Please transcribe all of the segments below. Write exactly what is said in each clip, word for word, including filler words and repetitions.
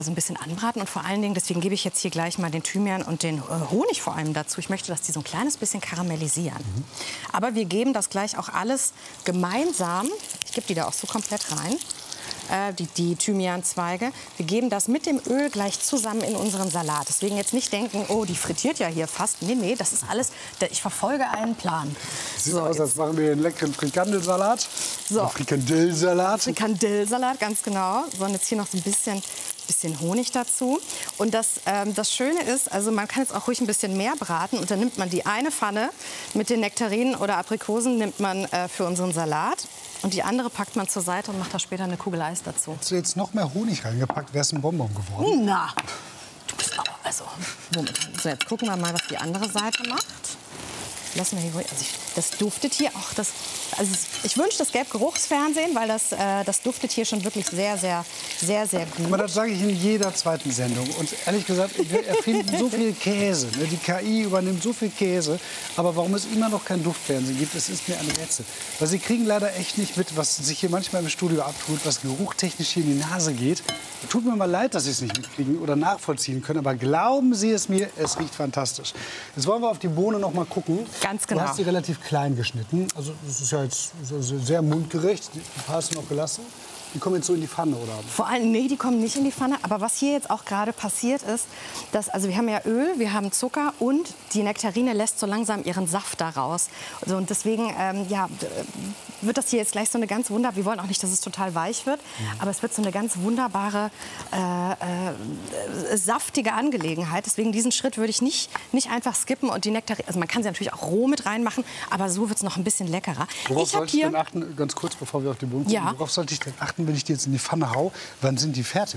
So ein bisschen anbraten und vor allen Dingen, deswegen gebe ich jetzt hier gleich mal den Thymian und den äh, Honig vor allem dazu. Ich möchte, dass die so ein kleines bisschen karamellisieren. Mhm. Aber wir geben das gleich auch alles gemeinsam, ich gebe die da auch so komplett rein, äh, die, die Thymianzweige. Wir geben das mit dem Öl gleich zusammen in unseren Salat. Deswegen jetzt nicht denken, oh, die frittiert ja hier fast. Nee, nee, das ist alles, ich verfolge einen Plan. Sieht so, aus, als machen wir einen leckeren Frikandelsalat. So. Frikandellsalat. Frikandellsalat, ganz genau. So, und jetzt hier noch so ein bisschen bisschen Honig dazu. Und das, ähm, das Schöne ist, also man kann jetzt auch ruhig ein bisschen mehr braten. Und dann nimmt man die eine Pfanne mit den Nektarinen oder Aprikosen nimmt man äh, für unseren Salat. Und die andere packt man zur Seite und macht da später eine Kugel Eis dazu. Hast du jetzt noch mehr Honig reingepackt, wäre es ein Bonbon geworden. Na, du bist aber, also, so, jetzt gucken wir mal, was die andere Seite macht. Lassen wir hier ruhig, also ich, das duftet hier auch, das, also ich wünsche, das gäbe Geruchsfernsehen, weil das, äh, das duftet hier schon wirklich sehr, sehr, sehr, sehr gut. Aber das sage ich in jeder zweiten Sendung. Und ehrlich gesagt, wir erfinden so viel Käse. Ne? Die K I übernimmt so viel Käse. Aber warum es immer noch kein Duftfernsehen gibt, das ist mir ein Rätsel. Weil Sie kriegen leider echt nicht mit, was sich hier manchmal im Studio abtut, was geruchtechnisch hier in die Nase geht. Tut mir mal leid, dass Sie es nicht mitkriegen oder nachvollziehen können. Aber glauben Sie es mir, es riecht fantastisch. Jetzt wollen wir auf die Bohne noch mal gucken. Ganz genau. Du hast die relativ klein geschnitten. Also das ist ja jetzt sehr mundgerecht. Die paar hast du noch gelassen. Die kommen jetzt so in die Pfanne, oder? Vor allem, nee, die kommen nicht in die Pfanne. Aber was hier jetzt auch gerade passiert ist, dass, also wir haben ja Öl, wir haben Zucker und die Nektarine lässt so langsam ihren Saft da raus. Also, und deswegen, ähm, ja, wird das hier jetzt gleich so eine ganz wunderbare, wir wollen auch nicht, dass es total weich wird, mhm. aber es wird so eine ganz wunderbare, äh, äh, saftige Angelegenheit. Deswegen diesen Schritt würde ich nicht, nicht einfach skippen und die Nektarine, also man kann sie natürlich auch roh mit reinmachen, aber so wird es noch ein bisschen leckerer. Worauf ich sollte ich denn achten, ganz kurz, bevor wir auf die Bohnen gucken, ja. worauf sollte ich denn achten, wenn ich die jetzt in die Pfanne hau? Wann sind die fertig?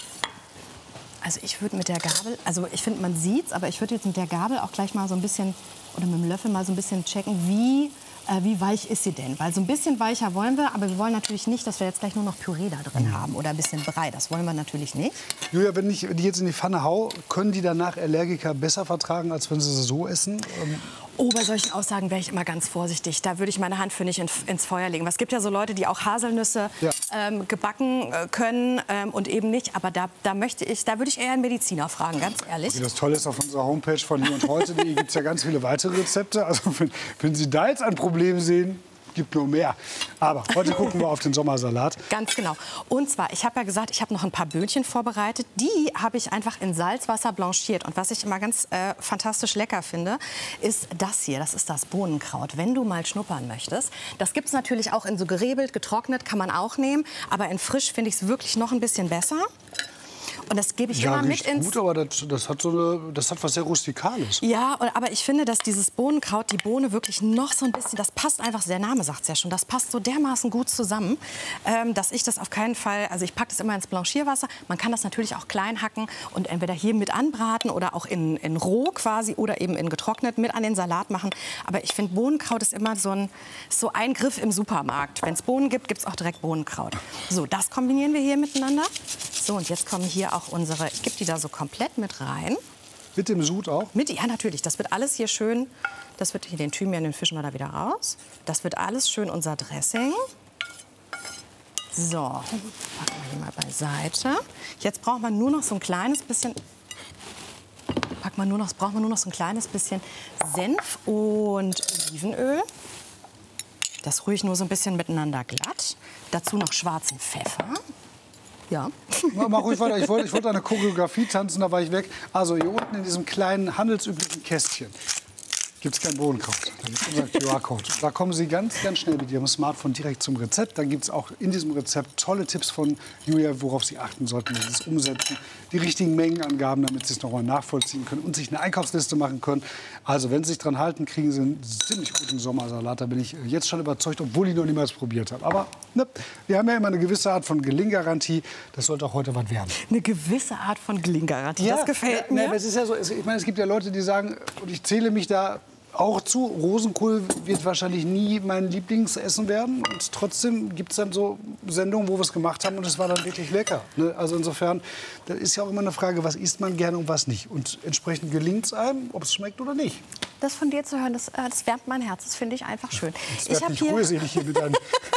Also ich würde mit der Gabel, also ich finde, man sieht's, aber ich würde jetzt mit der Gabel auch gleich mal so ein bisschen, oder mit dem Löffel mal so ein bisschen checken, wie, äh, wie weich ist sie denn? Weil so ein bisschen weicher wollen wir, aber wir wollen natürlich nicht, dass wir jetzt gleich nur noch Püree da drin haben oder ein bisschen Brei. Das wollen wir natürlich nicht. Julia, wenn ich die jetzt in die Pfanne hau, können die danach Allergiker besser vertragen, als wenn sie sie so essen? Ähm Oh, bei solchen Aussagen wäre ich immer ganz vorsichtig. Da würde ich meine Hand für nicht in, ins Feuer legen. Es gibt ja so Leute, die auch Haselnüsse ja. ähm, gebacken äh, können ähm, und eben nicht. Aber da, da möchte ich, da würde ich eher einen Mediziner fragen, ganz ehrlich. Okay, das Tolle ist, auf unserer Homepage von hier und heute gibt es ja ganz viele weitere Rezepte. Also wenn, wenn Sie da jetzt ein Problem sehen, gibt nur mehr. Aber heute gucken wir auf den Sommersalat. Ganz genau. Und zwar, ich habe ja gesagt, ich habe noch ein paar Böhnchen vorbereitet. Die habe ich einfach in Salzwasser blanchiert. Und was ich immer ganz äh, fantastisch lecker finde, ist das hier. Das ist das Bohnenkraut. Wenn du mal schnuppern möchtest. Das gibt es natürlich auch in so gerebelt, getrocknet, kann man auch nehmen. Aber in frisch finde ich es wirklich noch ein bisschen besser. Und das gebe ich ja, immer mit riecht ins... gut, aber das, das, hat so eine, das hat was sehr Rustikales. Ja, aber ich finde, dass dieses Bohnenkraut, die Bohne wirklich noch so ein bisschen, das passt einfach, der Name sagt es ja schon, das passt so dermaßen gut zusammen, ähm, dass ich das auf keinen Fall, also ich packe das immer ins Blanchierwasser. Man kann das natürlich auch klein hacken und entweder hier mit anbraten oder auch in, in roh quasi oder eben in getrocknet mit an den Salat machen. Aber ich finde, Bohnenkraut ist immer so ein, so ein Griff im Supermarkt. Wenn es Bohnen gibt, gibt es auch direkt Bohnenkraut. So, das kombinieren wir hier miteinander. So, und jetzt kommen hier auch unsere, ich gebe die da so komplett mit rein. Mit dem Sud auch? Mit, ja, natürlich. Das wird alles hier schön, das wird hier den Thymian, den fischen wir da wieder raus. Das wird alles schön unser Dressing. So, packen wir hier mal beiseite. Jetzt braucht man nur noch so ein kleines bisschen, packt man nur noch, braucht man nur noch so ein kleines bisschen Senf und Olivenöl. Das rühre ich nur so ein bisschen miteinander glatt. Dazu noch schwarzen Pfeffer. Ja. Mach ruhig weiter. Ich wollte, ich wollte eine Choreografie tanzen, da war ich weg. Also hier unten in diesem kleinen handelsüblichen Kästchen gibt es kein Bohnenkraut. Da gibt es unser Q R-Code. Da kommen Sie ganz, ganz schnell mit Ihrem Smartphone direkt zum Rezept. Da gibt es auch in diesem Rezept tolle Tipps von Julia, worauf Sie achten sollten, wenn Sie es umsetzen. Die richtigen Mengenangaben, damit Sie es nochmal nachvollziehen können und sich eine Einkaufsliste machen können. Also wenn Sie sich dran halten, kriegen Sie einen ziemlich guten Sommersalat. Da bin ich jetzt schon überzeugt, obwohl ich noch niemals probiert habe. Aber ne, wir haben ja immer eine gewisse Art von Gelinggarantie. Das sollte auch heute was werden. Eine gewisse Art von Gelinggarantie, ja, das gefällt ja, mir. Ne, es ist ja so, ich meine, es gibt ja Leute, die sagen, und ich zähle mich da auch zu, Rosenkohl wird wahrscheinlich nie mein Lieblingsessen werden. Und trotzdem gibt es dann so Sendungen, wo wir es gemacht haben und es war dann wirklich lecker. Ne? Also insofern, da ist ja auch immer eine Frage, was isst man gerne und was nicht. Und entsprechend gelingt es einem, ob es schmeckt oder nicht. Das von dir zu hören, das, das wärmt mein Herz. Das finde ich einfach schön. Das ich habe nicht hier, rührselig hier mit einem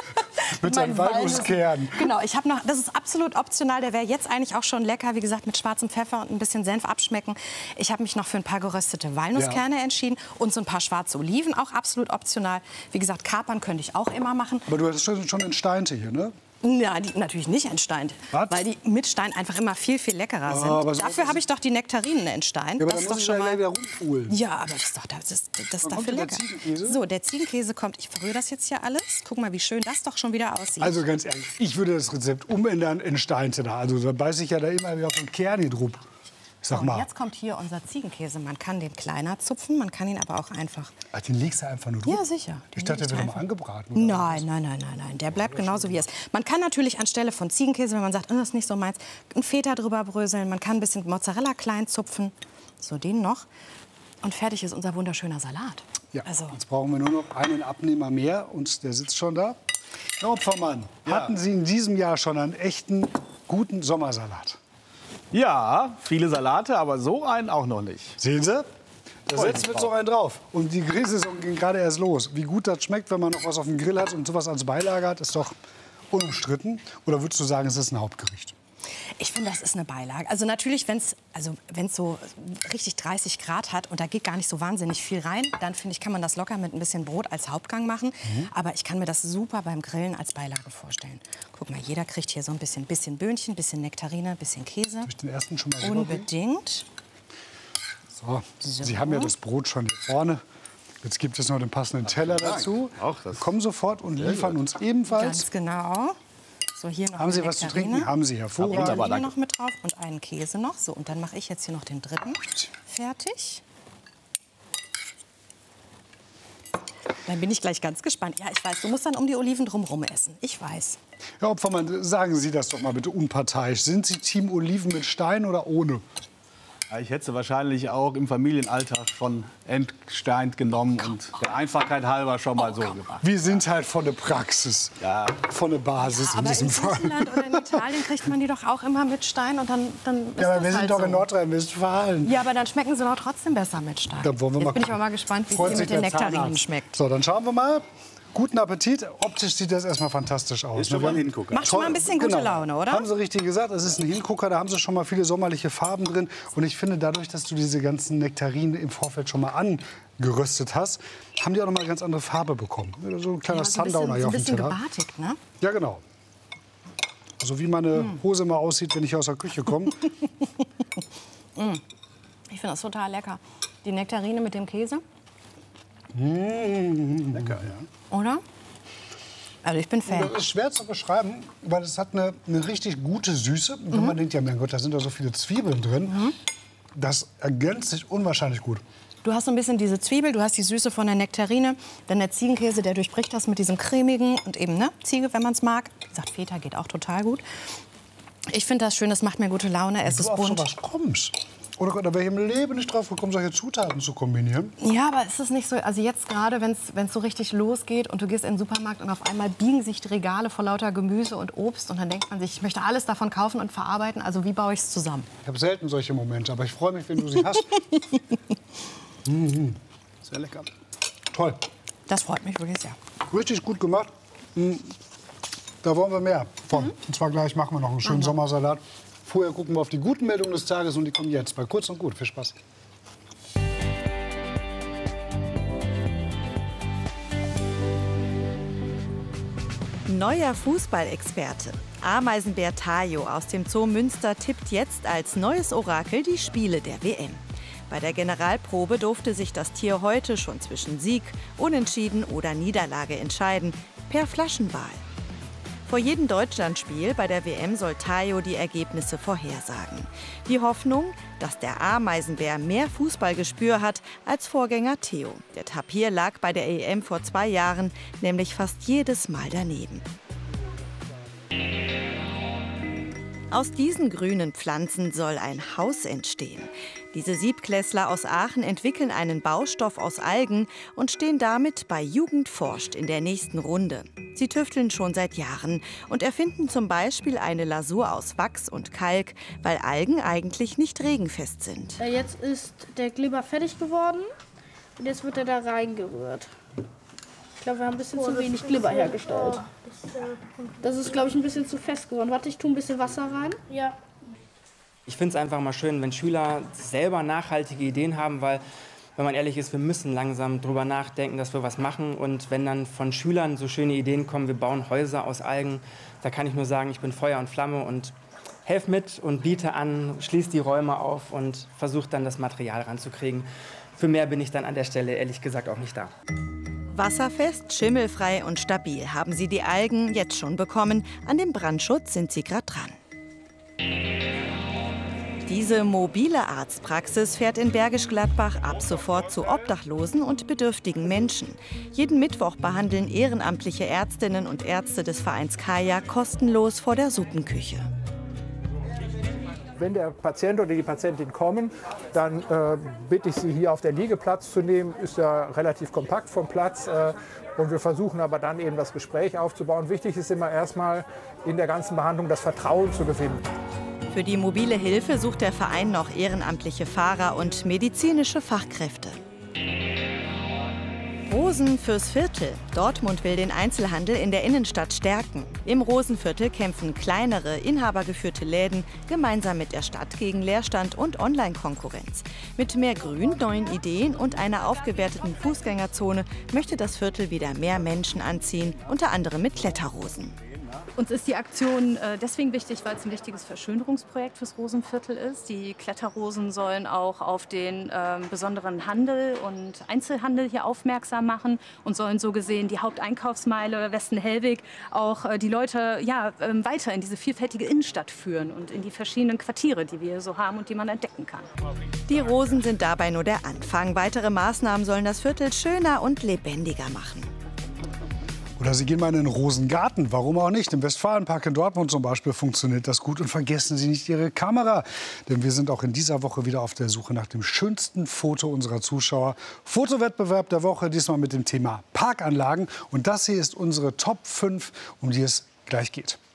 Mit seinen Walnusskernen. Genau, ich habe noch, das ist absolut optional. Der wäre jetzt eigentlich auch schon lecker, wie gesagt, mit schwarzem Pfeffer und ein bisschen Senf abschmecken. Ich habe mich noch für ein paar geröstete Walnusskerne ja. entschieden und so ein paar schwarze Oliven, auch absolut optional. Wie gesagt, Kapern könnte ich auch immer machen. Aber du hattest schon, schon entsteinte hier, ne? Ja, die natürlich nicht entsteint, Was? weil die mit Stein einfach immer viel, viel leckerer sind. Oh, so dafür habe ich doch die Nektarinen entsteint. Ja, aber das dann ist doch muss schon ich mal wieder rumpulen. Ja, aber das ist doch das ist, das ist dafür der lecker. Ziegenkäse? So, der Ziegenkäse kommt. Ich verrühre das jetzt hier alles. Guck mal, wie schön das doch schon wieder aussieht. Also ganz ehrlich, ich würde das Rezept umändern in Steinte da. Also da beiße ich ja da immer wieder auf den Kern hier drauf. Sag so, mal. und jetzt kommt hier unser Ziegenkäse. Man kann den kleiner zupfen, man kann ihn aber auch einfach... Ach, den legst du einfach nur drauf? Ja, sicher. Den Ich dachte, leg der wäre einfach- mal angebraten. Oder Nein, nein, nein, nein, nein. Der bleibt genauso wie er ist. Man kann natürlich anstelle von Ziegenkäse, wenn man sagt, oh, das ist nicht so meins, ein Feta drüber bröseln. Man kann ein bisschen Mozzarella klein zupfen. So, den noch. Und fertig ist unser wunderschöner Salat. Ja, Also, jetzt brauchen wir nur noch einen Abnehmer mehr und der sitzt schon da. Herr Opfermann, hatten Sie in diesem Jahr schon einen echten, guten Sommersalat? Ja, viele Salate, aber so einen auch noch nicht. Sehen Sie? Da setzt wird so einen drauf. Und die Grillsaison ging gerade erst los. Wie gut das schmeckt, wenn man noch was auf dem Grill hat und sowas als Beilage hat, ist doch unumstritten. Oder würdest du sagen, es ist ein Hauptgericht? ich finde, das ist eine Beilage. Also natürlich, wenn es also wenn's so richtig dreißig Grad hat und da geht gar nicht so wahnsinnig viel rein, dann finde ich, kann man das locker mit ein bisschen Brot als Hauptgang machen. Mhm. Aber ich kann mir das super beim Grillen als Beilage vorstellen. Guck mal, jeder kriegt hier so ein bisschen, bisschen Böhnchen, bisschen Nektarine, bisschen Käse. Soll ich den ersten schon mal Unbedingt. So, so, Sie haben ja das Brot schon hier vorne. Jetzt gibt es noch den passenden Teller dazu. Auch das. Wir kommen sofort und liefern uns ebenfalls. Ganz genau. So, hier noch Haben Sie eine was zu Nektarine. trinken? Haben Sie hervorragend. wunderbar, Hier danke. noch mit drauf und einen Käse noch. So, und dann mache ich jetzt hier noch den dritten fertig. Dann bin ich gleich ganz gespannt. Ja, ich weiß, du musst dann um die Oliven drumherum essen. Ich weiß. Herr Opfermann, sagen Sie das doch mal bitte unparteiisch. Sind Sie Team Oliven mit Stein oder ohne? Ja, ich hätte sie wahrscheinlich auch im Familienalltag schon entsteint genommen und der Einfachheit halber schon mal so gemacht. Wir sind halt von der Praxis, Ja. von der Basis in Aber diesem in Fall. Griechenland oder in Italien kriegt man die doch auch immer mit Stein und dann, dann ist Ja, aber das wir sind halt doch so. in Nordrhein-Westfalen. Ja, aber dann schmecken sie doch trotzdem besser mit Stein. Dann wollen wir Jetzt mal bin ich gucken. aber mal gespannt, wie Freut es hier sich mit den der Nektarinen Zahnarzt. schmeckt. So, dann schauen wir mal. Guten Appetit. Optisch sieht das erstmal fantastisch aus. Ist schon Ne? mal ein Wir haben- Hingucker. Macht schon mal ein bisschen gute Genau. Laune, oder? Haben Sie richtig gesagt, es ist ein Hingucker, da haben Sie schon mal viele sommerliche Farben drin. Und ich finde, dadurch, dass du diese ganzen Nektarinen im Vorfeld schon mal angeröstet hast, haben die auch noch mal eine ganz andere Farbe bekommen. So ein kleiner Ja, so ein Sundowner bisschen, hier so auf ein dem bisschen Teller. gebartigt, ne? Ja, genau. So wie meine Hose mal aussieht, wenn ich aus der Küche komme. Ich finde das total lecker. Die Nektarine mit dem Käse, Lecker, ja. oder? Also ich bin Fan. Das ist schwer zu beschreiben, weil es hat eine, eine richtig gute Süße. Und wenn man denkt, ja mein Gott, da sind da so viele Zwiebeln drin. Das ergänzt sich unwahrscheinlich gut. Du hast so ein bisschen diese Zwiebel, du hast die Süße von der Nektarine, dann der Ziegenkäse, der durchbricht das mit diesem cremigen und eben ne, Ziege, wenn man es mag. Wie gesagt, Feta geht auch total gut. Ich finde das schön, das macht mir gute Laune, es Du ist auf bunt. sowas kommst. Oder da wäre ich im Leben nicht drauf gekommen, solche Zutaten zu kombinieren. Ja, aber ist es nicht so, also jetzt gerade, wenn es so richtig losgeht und du gehst in den Supermarkt und auf einmal biegen sich die Regale vor lauter Gemüse und Obst und dann denkt man sich, ich möchte alles davon kaufen und verarbeiten, also wie baue ich es zusammen? Ich habe selten solche Momente, aber ich freue mich, wenn du sie hast. Mhm. Sehr lecker. Toll. Das freut mich wirklich sehr. Richtig gut gemacht. Mhm. Da wollen wir mehr von. Und zwar gleich machen wir noch einen schönen Sommersalat. Vorher gucken wir auf die guten Meldungen des Tages und die kommen jetzt bei Kurz und Gut. Viel Spaß. Neuer Fußballexperte. Ameisenbär Tajo aus dem Zoo Münster tippt jetzt als neues Orakel die Spiele der W M. Bei der Generalprobe durfte sich das Tier heute schon zwischen Sieg, Unentschieden oder Niederlage entscheiden, per Flaschenwahl. Vor jedem Deutschlandspiel bei der W M soll Tajo die Ergebnisse vorhersagen. Die Hoffnung, dass der Ameisenbär mehr Fußballgespür hat als Vorgänger Theo. Der Tapir lag bei der E M vor zwei Jahren nämlich fast jedes Mal daneben. Aus diesen grünen Pflanzen soll ein Haus entstehen. Diese Siebtklässler aus Aachen entwickeln einen Baustoff aus Algen und stehen damit bei Jugend forscht in der nächsten Runde. Sie tüfteln schon seit Jahren und erfinden zum Beispiel eine Lasur aus Wachs und Kalk, weil Algen eigentlich nicht regenfest sind. Äh, Jetzt ist der Kleber fertig geworden und jetzt wird er da reingerührt. glaube, wir haben ein bisschen zu wenig Glibber hergestellt. Das ist, glaube ich, ein bisschen zu fest geworden. Warte, ich tue ein bisschen Wasser rein. Ja. Ich finde es einfach mal schön, wenn Schüler selber nachhaltige Ideen haben, weil, wenn man ehrlich ist, wir müssen langsam drüber nachdenken, dass wir was machen. Und wenn dann von Schülern so schöne Ideen kommen, wir bauen Häuser aus Algen, da kann ich nur sagen, ich bin Feuer und Flamme und helfe mit und biete an, schließe die Räume auf und versuche dann das Material ranzukriegen. Für mehr bin ich dann an der Stelle ehrlich gesagt auch nicht da. Wasserfest, schimmelfrei und stabil haben sie die Algen jetzt schon bekommen. An dem Brandschutz sind sie gerade dran. Diese mobile Arztpraxis fährt in Bergisch Gladbach ab sofort zu obdachlosen und bedürftigen Menschen. Jeden Mittwoch behandeln ehrenamtliche Ärztinnen und Ärzte des Vereins Kaya kostenlos vor der Suppenküche. Wenn der Patient oder die Patientin kommen, dann äh, bitte ich sie, hier auf der Liege Platz zu nehmen. Ist ja relativ kompakt vom Platz. Äh, und wir versuchen aber dann eben das Gespräch aufzubauen. Wichtig ist immer erstmal in der ganzen Behandlung das Vertrauen zu gewinnen. Für die mobile Hilfe sucht der Verein noch ehrenamtliche Fahrer und medizinische Fachkräfte. Rosen fürs Viertel. Dortmund will den Einzelhandel in der Innenstadt stärken. Im Rosenviertel kämpfen kleinere, inhabergeführte Läden gemeinsam mit der Stadt gegen Leerstand und Online-Konkurrenz. Mit mehr Grün, neuen Ideen und einer aufgewerteten Fußgängerzone möchte das Viertel wieder mehr Menschen anziehen, unter anderem mit Kletterrosen. Uns ist die Aktion äh, deswegen wichtig, weil es ein wichtiges Verschönerungsprojekt fürs Rosenviertel ist. Die Kletterrosen sollen auch auf den äh, besonderen Handel und Einzelhandel hier aufmerksam machen und sollen so gesehen die Haupteinkaufsmeile Westen-Hellwig auch äh, die Leute ja, äh, weiter in diese vielfältige Innenstadt führen und in die verschiedenen Quartiere, die wir hier so haben und die man entdecken kann. Die Rosen sind dabei nur der Anfang. Weitere Maßnahmen sollen das Viertel schöner und lebendiger machen. Oder Sie gehen mal in den Rosengarten, warum auch nicht? Im Westfalenpark in Dortmund zum Beispiel funktioniert das gut. Und vergessen Sie nicht Ihre Kamera, denn wir sind auch in dieser Woche wieder auf der Suche nach dem schönsten Foto unserer Zuschauer. Fotowettbewerb der Woche, diesmal mit dem Thema Parkanlagen. Und das hier ist unsere Top fünf, um die es gleich geht.